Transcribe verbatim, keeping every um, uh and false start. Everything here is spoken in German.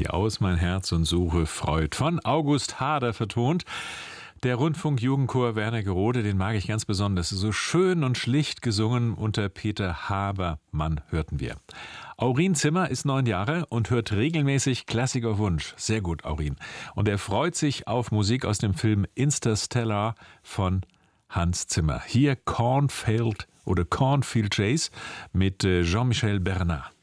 Geh aus, mein Herz, und suche Freud. Von August Hader vertont. Der Rundfunk-Jugendchor Wernigerode, den mag ich ganz besonders. So schön und schlicht gesungen unter Peter Habermann hörten wir. Aurin Zimmer ist neun Jahre und hört regelmäßig Klassik auf Wunsch. Sehr gut, Aurin. Und er freut sich auf Musik aus dem Film Interstellar von Hans Zimmer. Hier Cornfield oder Cornfield Chase mit Jean-Michel Bernard.